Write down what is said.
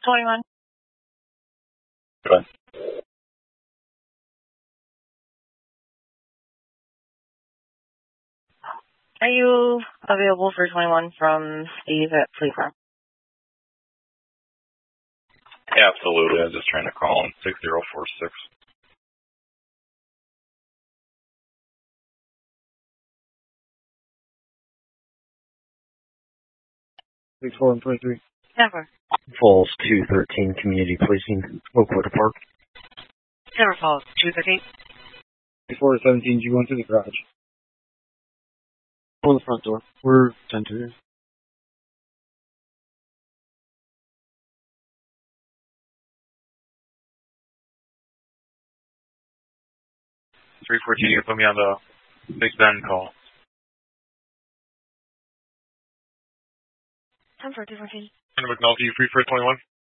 21. Go ahead. Are you available for 21 from Steve at Fleet Farm? Yeah, absolutely. I was just trying to call him. 6046. Four 23. Never. Falls 213 Community Policing, Oakwood Park. Never Falls 213. 4 17, you went to the garage. Go in the front door. We're 10-2. You can put me on the Big Ben call. 10-4, 214. McNulty, free for 21.